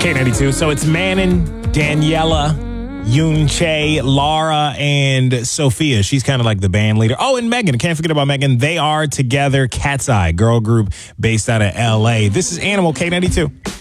K92. So it's Manon, Daniela, Yoon Che, Laura, and Sophia. She's kind of like the band leader. Oh, and Megan. Can't forget about Megan. They are together. Cat's Eye, girl group based out of L.A. This is Animal, K92.